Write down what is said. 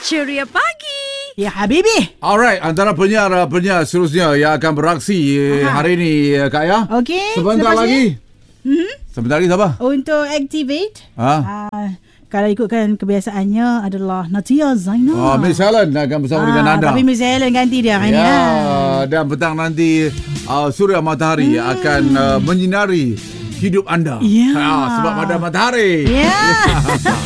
Ceria pagi. Ya Habibi. Alright, antara penyiar seterusnya yang akan beraksi hari ini, Kak Ya. Okey. Sebentar lagi. Sebentar lagi siapa? Untuk activate. Ha? Kalau ikutkan kebiasaannya adalah Natia Zainal. Miss Helen akan bersama dengan anda. Tapi Miss Helen ganti dia hari ni. Dan petang nanti Surya Matahari akan menyinari hidup anda. Ya. Sebab ada matahari. Ya.